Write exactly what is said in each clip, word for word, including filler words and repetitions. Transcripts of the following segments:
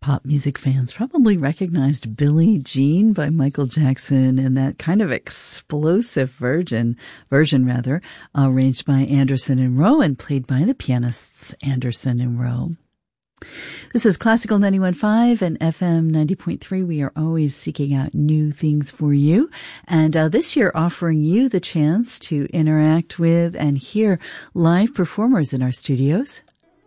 Pop music fans probably recognized Billie Jean by Michael Jackson and that kind of explosive version, version rather, arranged by Anderson and Rowe and played by the pianists Anderson and Rowe. This is Classical ninety-one point five and F M ninety point three. We are always seeking out new things for you. And uh, this year offering you the chance to interact with and hear live performers in our studios.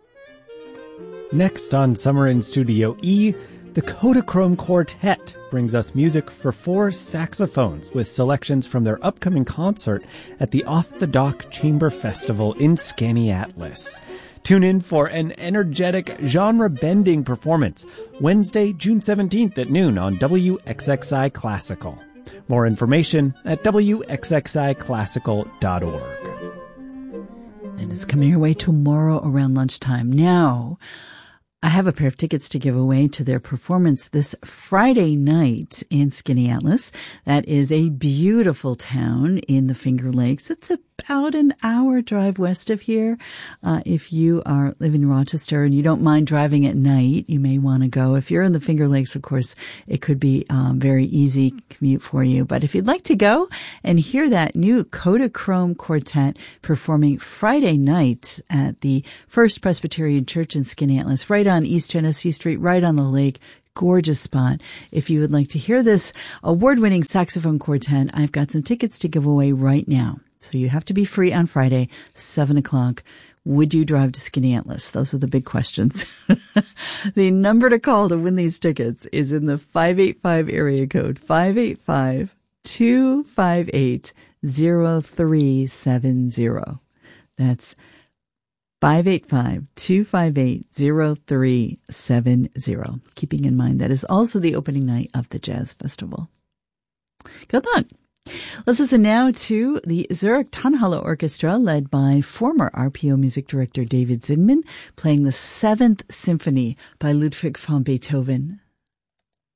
Next on Summer in Studio E, the Kodachrome Quartet brings us music for four saxophones with selections from their upcoming concert at the Off the Dock Chamber Festival in Skaneateles. Tune in for an energetic, genre-bending performance Wednesday, June seventeenth at noon on W X X I Classical. More information at W X X I classical dot org. And it's coming your way tomorrow around lunchtime. Now, I have a pair of tickets to give away to their performance this Friday night in Skaneateles. That is a beautiful town in the Finger Lakes. It's about an hour drive west of here. Uh, if you are living in Rochester and you don't mind driving at night, you may want to go. If you're in the Finger Lakes, of course, it could be um, very easy commute for you. But if you'd like to go and hear that new Kodachrome Quartet performing Friday night at the First Presbyterian Church in Skaneateles, right on East Genesee Street, right on the lake. Gorgeous spot. If you would like to hear this award-winning saxophone quartet, I've got some tickets to give away right now. So you have to be free on Friday, seven o'clock. Would you drive to Skaneateles? Those are the big questions. The number to call to win these tickets is in the five eight five area code, five eight five, two five eight, zero three seven zero. That's five eight five, two five eight, zero three seven zero. Keeping in mind that is also the opening night of the Jazz Festival. Good luck. Let's listen now to the Zurich Tonhalle Orchestra, led by former R P O music director David Zinman, playing the Seventh Symphony by Ludwig van Beethoven.